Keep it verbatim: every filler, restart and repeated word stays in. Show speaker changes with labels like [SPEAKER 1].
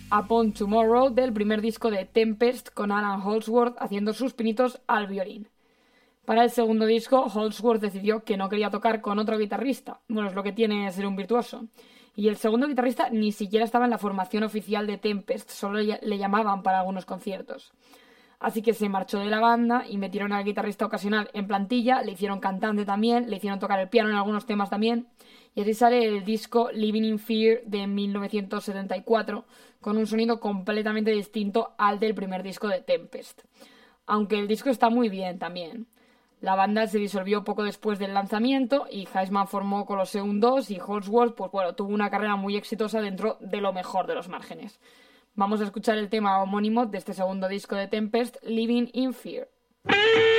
[SPEAKER 1] Upon Tomorrow del primer disco de Tempest, con Alan Holdsworth haciendo sus pinitos al violín. Para el segundo disco, Holdsworth decidió que no quería tocar con otro guitarrista. Bueno, es lo que tiene ser un virtuoso. Y el segundo guitarrista ni siquiera estaba en la formación oficial de Tempest, solo le llamaban para algunos conciertos. Así que se marchó de la banda y metieron al guitarrista ocasional en plantilla, le hicieron cantante también, le hicieron tocar el piano en algunos temas también, y así sale el disco Living in Fear de mil novecientos setenta y cuatro, con un sonido completamente distinto al del primer disco de Tempest. Aunque el disco está muy bien también. La banda se disolvió poco después del lanzamiento y Huisman formó Colosseum dos y Holdsworth, pues bueno, tuvo una carrera muy exitosa dentro de lo mejor de los márgenes. Vamos a escuchar el tema homónimo de este segundo disco de Tempest, Living in Fear.